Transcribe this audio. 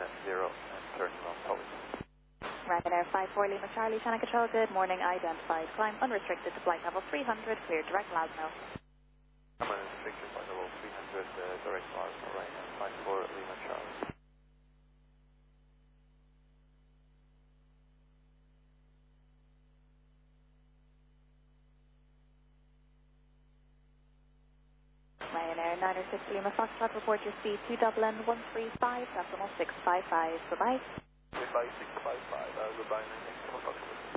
0 and turning on policy. Ryanair 54 Lima Charlie, Channel Control, good morning, identified. Climb unrestricted to flight level 300, clear direct Lasno. I'm unrestricted by level 300, direct Lasno, Ryanair 54 Lima Charlie. Ryanair 906 Lima Foxtrot, report your speed to Dublin 135, decimal 655. Goodbye. Goodbye 655, goodbye 906 Lima Foxtrot.